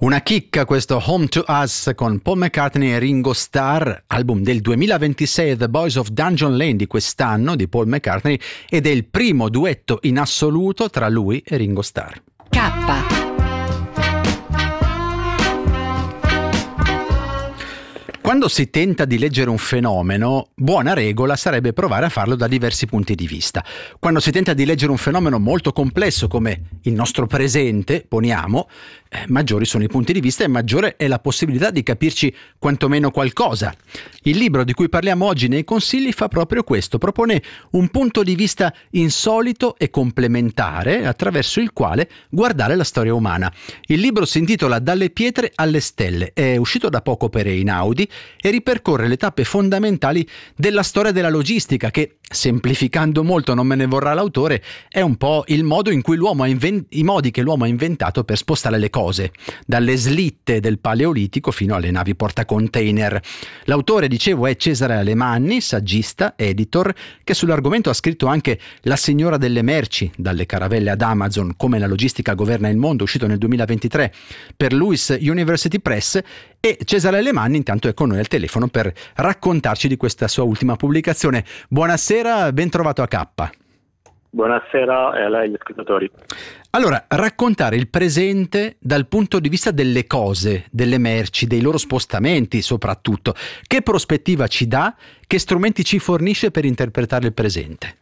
Una chicca questo Home to Us con Paul McCartney e Ringo Starr, album del 2026, The Boys of Dungeon Lane di quest'anno di Paul McCartney, ed è il primo duetto in assoluto tra lui e Ringo Starr. Quando si tenta di leggere un fenomeno, buona regola sarebbe provare a farlo da diversi punti di vista. Quando si tenta di leggere un fenomeno molto complesso come il nostro presente, poniamo, maggiori sono i punti di vista e maggiore è la possibilità di capirci quantomeno qualcosa. Il libro di cui parliamo oggi nei consigli fa proprio questo, propone un punto di vista insolito e complementare attraverso il quale guardare la storia umana. Il libro si intitola Dalle pietre alle stelle, è uscito da poco per Einaudi e ripercorre le tappe fondamentali della storia della logistica che, semplificando molto, non me ne vorrà l'autore, è un po' il modo in cui i modi che l'uomo ha inventato per spostare le cose, dalle slitte del Paleolitico fino alle navi portacontainer. L'autore, dicevo, è Cesare Alemanni, saggista, editor, che sull'argomento ha scritto anche La signora delle merci, dalle caravelle ad Amazon, come la logistica governa il mondo, uscito nel 2023 per Lewis University Press, e Cesare Alemanni intanto è con noi al telefono per raccontarci di questa sua ultima pubblicazione. Buonasera, ben trovato a K. Buonasera a lei, gli ascoltatori. Allora, raccontare il presente dal punto di vista delle cose, delle merci, dei loro spostamenti soprattutto. Che prospettiva ci dà? Che strumenti ci fornisce per interpretare il presente?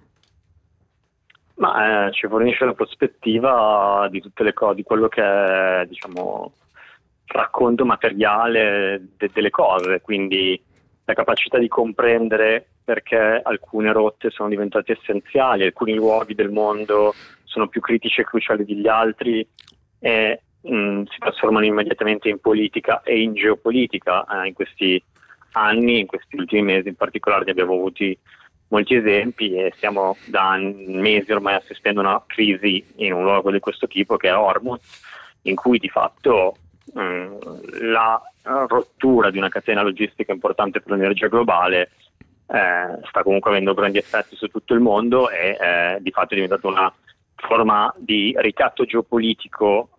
Ma ci fornisce la prospettiva di tutte le cose, di quello che è, diciamo, racconto materiale delle cose, quindi la capacità di comprendere perché alcune rotte sono diventate essenziali, alcuni luoghi del mondo sono più critici e cruciali degli altri e si trasformano immediatamente in politica e in geopolitica. In questi anni, in questi ultimi mesi in particolare, ne abbiamo avuti molti esempi e stiamo da mesi ormai assistendo a una crisi in un luogo di questo tipo che è Hormuz, in cui di fatto la rottura di una catena logistica importante per l'energia globale sta comunque avendo grandi effetti su tutto il mondo e di fatto è diventata una forma di ricatto geopolitico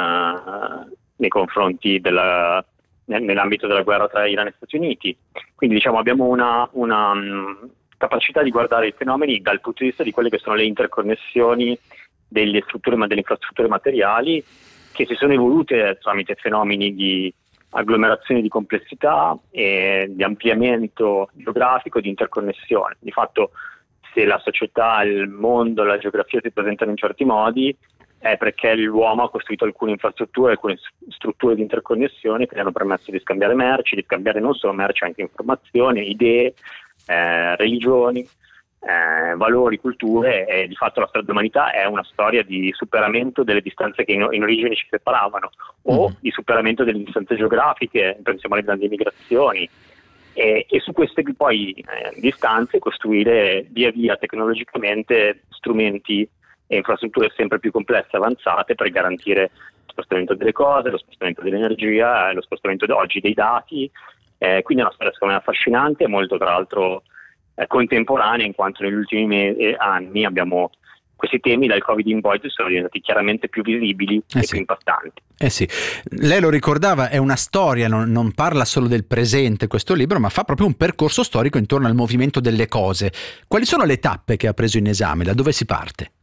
nei confronti nell'ambito della guerra tra Iran e Stati Uniti. Quindi diciamo abbiamo una capacità di guardare i fenomeni dal punto di vista di quelle che sono le interconnessioni delle infrastrutture materiali che si sono evolute tramite fenomeni di agglomerazione di complessità e di ampliamento geografico, di interconnessione. Di fatto, se la società, il mondo, la geografia si presentano in certi modi, è perché l'uomo ha costruito alcune infrastrutture, alcune strutture di interconnessione che gli hanno permesso di scambiare merci, di scambiare non solo merci, anche informazioni, idee, religioni, valori, culture, e di fatto la storia dell'umanità è una storia di superamento delle distanze che in origine ci separavano o di superamento delle distanze geografiche, pensiamo alle grandi migrazioni e su queste poi distanze costruire via via tecnologicamente strumenti e infrastrutture sempre più complesse e avanzate per garantire lo spostamento delle cose, lo spostamento dell'energia, lo spostamento oggi dei dati. Quindi è una storia secondo me affascinante e molto tra l'altro contemporanea, in quanto negli ultimi anni abbiamo questi temi dal Covid in poi sono diventati chiaramente più visibili e più impattanti. Sì, lei lo ricordava, è una storia, non parla solo del presente questo libro, ma fa proprio un percorso storico intorno al movimento delle cose. Quali sono le tappe che ha preso in esame? Da dove si parte?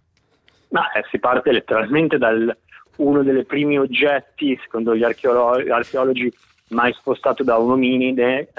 Si parte letteralmente dal uno dei primi oggetti, secondo gli archeologi, mai spostato da un ominide,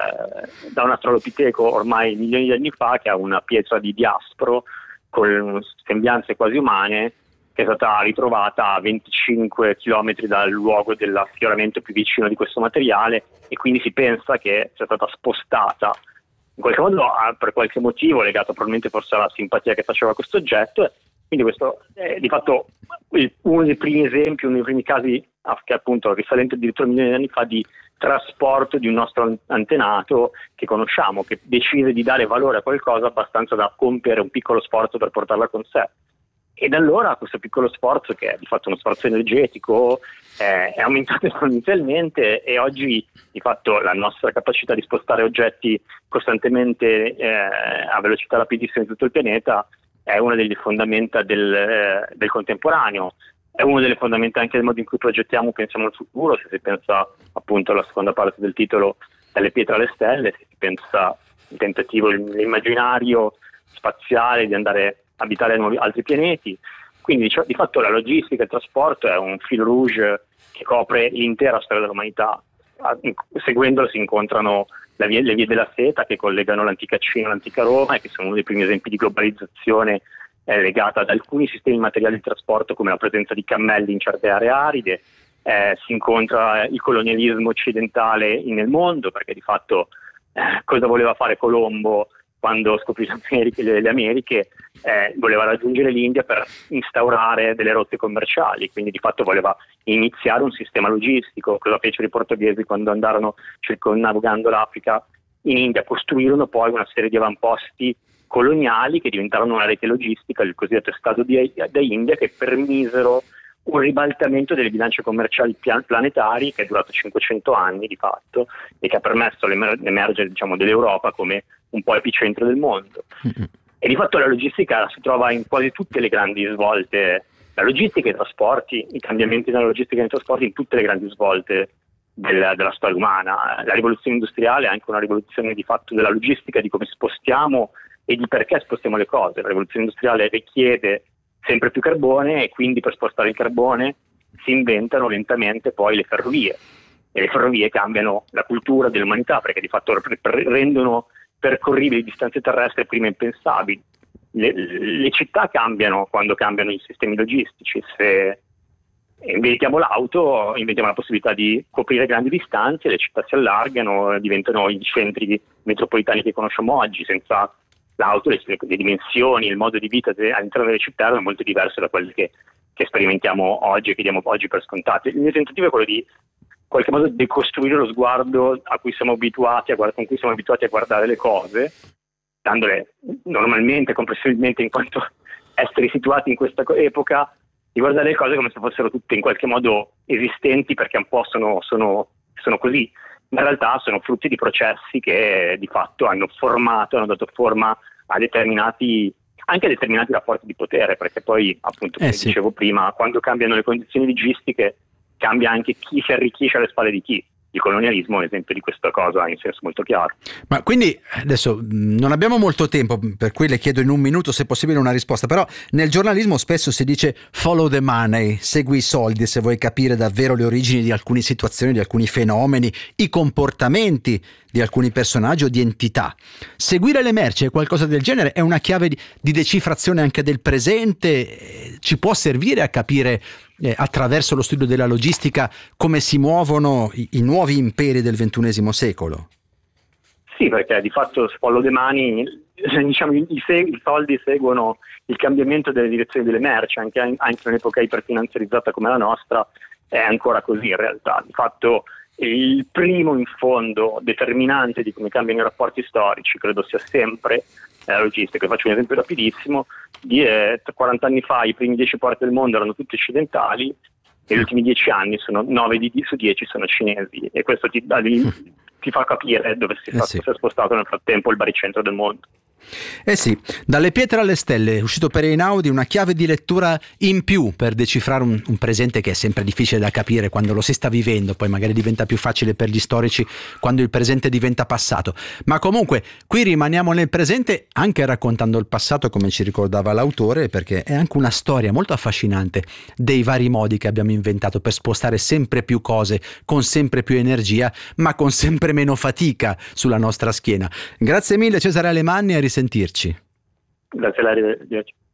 da un australopiteco ormai milioni di anni fa, che ha una pietra di diaspro con sembianze quasi umane, che è stata ritrovata a 25 chilometri dal luogo dell'affioramento più vicino di questo materiale, e quindi si pensa che sia stata spostata in qualche modo per qualche motivo legato probabilmente forse alla simpatia che faceva questo oggetto. Quindi questo è di fatto uno dei primi esempi, uno dei primi casi che appunto risalente addirittura milioni di anni fa di trasporto di un nostro antenato che conosciamo, che decide di dare valore a qualcosa abbastanza da compiere un piccolo sforzo per portarla con sé. E da allora questo piccolo sforzo, che è di fatto uno sforzo energetico, è aumentato esponenzialmente, e oggi di fatto la nostra capacità di spostare oggetti costantemente a velocità rapidissime in tutto il pianeta è una delle fondamenta del contemporaneo. è una delle fondamenta anche del modo in cui progettiamo, pensiamo al futuro. Se si pensa appunto alla seconda parte del titolo, dalle pietre alle stelle, se si pensa il tentativo, l'immaginario spaziale di andare a abitare altri pianeti. Quindi di fatto la logistica e il trasporto è un fil rouge che copre l'intera storia dell'umanità. Seguendolo si incontrano le vie della seta che collegano l'antica Cina all'antica Roma e che sono uno dei primi esempi di globalizzazione legata ad alcuni sistemi materiali di trasporto come la presenza di cammelli in certe aree aride. Si incontra il colonialismo occidentale nel mondo, perché di fatto cosa voleva fare Colombo quando scoprì le Americhe? Voleva raggiungere l'India per instaurare delle rotte commerciali, quindi di fatto voleva iniziare un sistema logistico. Cosa fecero i portoghesi quando andarono circumnavigando l'Africa in India? Costruirono poi una serie di avamposti coloniali che diventarono una rete logistica, il cosiddetto Stato da India, che permisero un ribaltamento delle bilance commerciali planetari che è durato 500 anni di fatto e che ha permesso l'emergere, diciamo, dell'Europa come un po' epicentro del mondo. E di fatto la logistica si trova in quasi tutte le grandi svolte, la logistica e i trasporti, i cambiamenti nella logistica e nei trasporti in tutte le grandi svolte della storia umana. La rivoluzione industriale è anche una rivoluzione di fatto della logistica, di come spostiamo e di perché spostiamo le cose. La rivoluzione industriale richiede sempre più carbone e quindi per spostare il carbone si inventano lentamente poi le ferrovie, e le ferrovie cambiano la cultura dell'umanità perché di fatto rendono percorribili distanze terrestri prima impensabili. Le città cambiano quando cambiano i sistemi logistici. Se inventiamo l'auto, inventiamo la possibilità di coprire grandi distanze, le città si allargano, diventano i centri metropolitani che conosciamo oggi. Senza l'auto le dimensioni, il modo di vita all'interno delle città erano molto diverse da quelle che sperimentiamo oggi e che diamo oggi per scontate. Il mio tentativo è quello di in qualche modo decostruire lo sguardo a cui siamo abituati con cui siamo abituati a guardare le cose, dandole normalmente, comprensibilmente in quanto esseri situati in questa epoca, di guardare le cose come se fossero tutte in qualche modo esistenti, perché un po' sono così, ma in realtà sono frutti di processi che di fatto hanno dato forma a determinati rapporti di potere, perché poi appunto come dicevo prima, quando cambiano le condizioni logistiche cambia anche chi si arricchisce alle spalle di chi. Il colonialismo è un esempio di questa cosa in senso molto chiaro. Ma quindi adesso non abbiamo molto tempo, per cui le chiedo in un minuto se possibile una risposta, però nel giornalismo spesso si dice follow the money, segui i soldi se vuoi capire davvero le origini di alcune situazioni, di alcuni fenomeni, i comportamenti di alcuni personaggi o di entità. Seguire le merci e qualcosa del genere è una chiave di decifrazione anche del presente, ci può servire a capire attraverso lo studio della logistica come si muovono i nuovi imperi del XXI secolo? Sì, perché di fatto follow the money, diciamo, i soldi seguono il cambiamento delle direzioni delle merci, anche in un'epoca iperfinanziarizzata come la nostra è ancora così in realtà. Di fatto il primo in fondo determinante di come cambiano i rapporti storici credo sia sempre la logistica. Faccio un esempio rapidissimo: 40 anni fa i primi 10 porti del mondo erano tutti occidentali, e gli ultimi 10 anni 9 su 10 sono cinesi, e questo ti fa capire dove si è spostato nel frattempo il baricentro del mondo. Sì, dalle pietre alle stelle è uscito per Einaudi una chiave di lettura in più per decifrare un presente che è sempre difficile da capire quando lo si sta vivendo, poi magari diventa più facile per gli storici quando il presente diventa passato, ma comunque qui rimaniamo nel presente anche raccontando il passato, come ci ricordava l'autore, perché è anche una storia molto affascinante dei vari modi che abbiamo inventato per spostare sempre più cose con sempre più energia, ma con sempre meno fatica sulla nostra schiena. Grazie mille Cesare Alemanni, a risentirci. Grazie a lei, arrivederci.